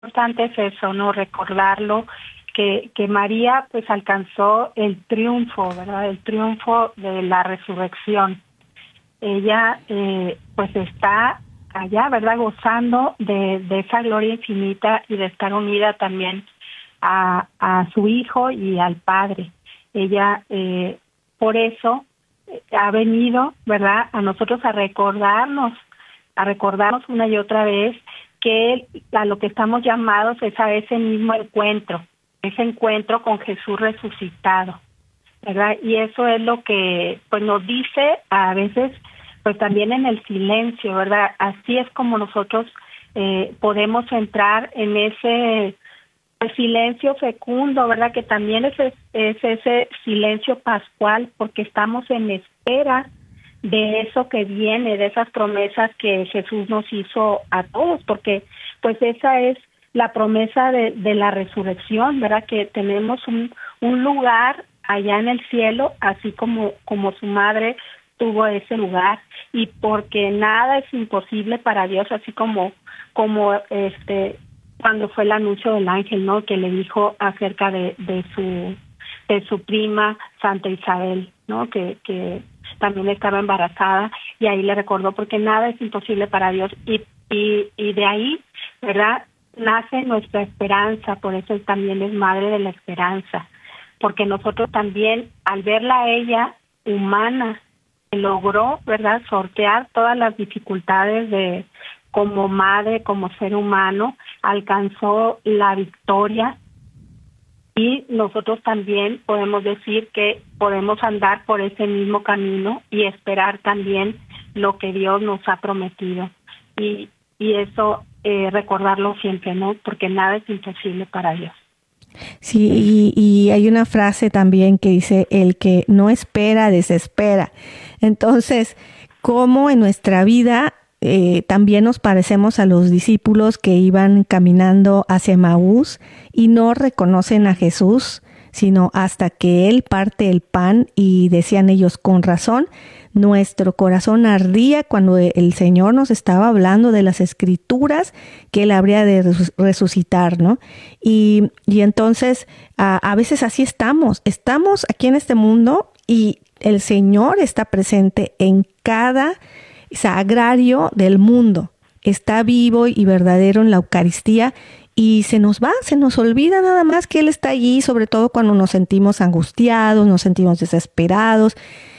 importante es eso, ¿no? Recordarlo, que María pues alcanzó el triunfo, ¿verdad? El triunfo de la resurrección. Ella pues está allá, ¿verdad? Gozando de esa gloria infinita y de estar unida también a su Hijo y al Padre. Ella por eso ha venido, ¿verdad? A nosotros a recordarnos una y otra vez que a lo que estamos llamados es a ese mismo encuentro, ese encuentro con Jesús resucitado, ¿verdad? Y eso es lo que pues nos dice a veces, pues también en el silencio, ¿verdad? Así es como nosotros podemos entrar en ese silencio fecundo, ¿verdad? Que también es ese silencio pascual, porque estamos en espera de eso que viene, de esas promesas que Jesús nos hizo a todos, porque pues esa es la promesa de la resurrección, ¿verdad? Que tenemos un lugar allá en el cielo, así como su madre tuvo ese lugar, y porque nada es imposible para Dios, así como cuando fue el anuncio del ángel, ¿no? Que le dijo acerca de su prima Santa Isabel, ¿no? Que también estaba embarazada, y ahí le recordó, porque nada es imposible para Dios, y de ahí, ¿verdad?, nace nuestra esperanza. Por eso también es madre de la esperanza, porque nosotros también, al verla a ella humana, logró, ¿verdad?, sortear todas las dificultades como madre, como ser humano, alcanzó la victoria, y nosotros también podemos decir que podemos andar por ese mismo camino y esperar también lo que Dios nos ha prometido. Y eso, recordarlo siempre, ¿no? Porque nada es imposible para Dios. Sí, y hay una frase también que dice, el que no espera, desespera. Entonces, ¿cómo en nuestra vida también nos parecemos a los discípulos que iban caminando hacia Emaús y no reconocen a Jesús, sino hasta que Él parte el pan, y decían ellos, con razón, nuestro corazón ardía cuando el Señor nos estaba hablando de las Escrituras que Él habría de resucitar, ¿no? Y entonces a veces así estamos aquí en este mundo, y el Señor está presente en cada sagrario del mundo, está vivo y verdadero en la Eucaristía, y se nos olvida nada más que Él está allí, sobre todo cuando nos sentimos angustiados, nos sentimos desesperados,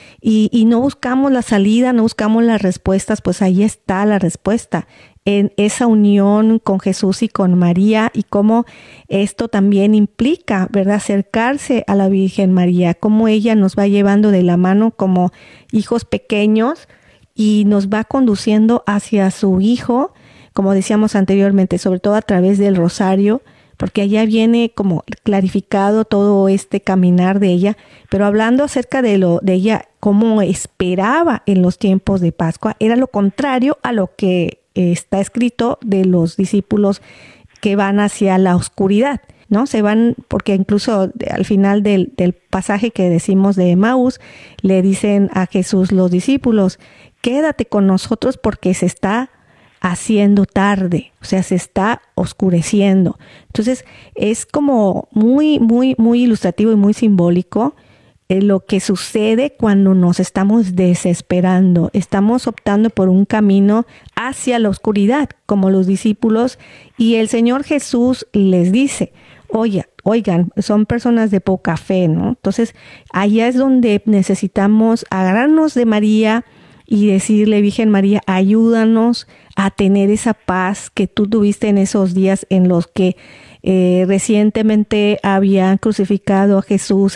y no buscamos la salida, no buscamos las respuestas. Pues ahí está la respuesta, en esa unión con Jesús y con María, y cómo esto también implica, ¿verdad?, acercarse a la Virgen María, cómo ella nos va llevando de la mano como hijos pequeños y nos va conduciendo hacia su Hijo, como decíamos anteriormente, sobre todo a través del rosario, porque allá viene como clarificado todo este caminar de ella, pero hablando acerca de ella, cómo esperaba en los tiempos de Pascua, era lo contrario a lo que está escrito de los discípulos que van hacia la oscuridad, ¿no? Se van, porque incluso al final del pasaje que decimos de Emaús, le dicen a Jesús los discípulos, quédate con nosotros porque se está haciendo tarde, o sea, se está oscureciendo. Entonces, es como muy, muy, muy ilustrativo y muy simbólico lo que sucede cuando nos estamos desesperando. Estamos optando por un camino hacia la oscuridad, como los discípulos, y el Señor Jesús les dice, oigan, son personas de poca fe, ¿no? Entonces, allá es donde necesitamos agarrarnos de María y decirle, Virgen María, ayúdanos a tener esa paz que tú tuviste en esos días en los que recientemente habían crucificado a Jesús,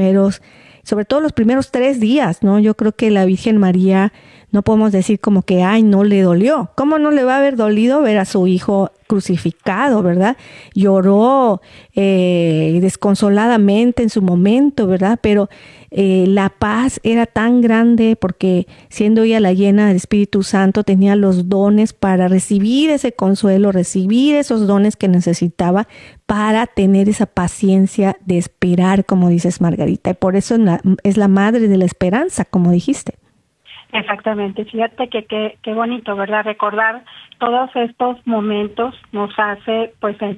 sobre todo los primeros 3 días, ¿no? Yo creo que la Virgen María, no podemos decir como que, no le dolió. ¿Cómo no le va a haber dolido ver a su hijo crucificado, verdad? Lloró desconsoladamente en su momento, ¿verdad? Pero la paz era tan grande porque, siendo ella la llena del Espíritu Santo, tenía los dones para recibir ese consuelo, recibir esos dones que necesitaba para tener esa paciencia de esperar, como dices, Margarita. Y por eso es la madre de la esperanza, como dijiste. Exactamente, fíjate que qué bonito, ¿verdad? Recordar todos estos momentos nos hace pues